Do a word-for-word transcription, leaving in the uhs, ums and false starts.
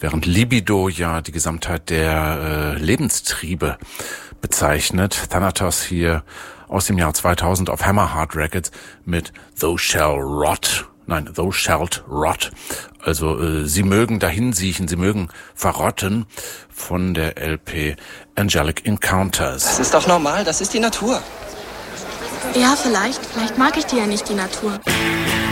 während Libido ja die Gesamtheit der äh, Lebenstriebe bezeichnet. Thanatos hier aus dem Jahr zweitausend auf Hammerheart Records mit Thou Shall Rot. Nein, Thou Shalt Rot. Also äh, sie mögen dahinsiechen, sie mögen verrotten, von der L P Angelic Encounters. Das ist doch normal, das ist die Natur. Ja, vielleicht. Vielleicht mag ich die ja nicht, die Natur.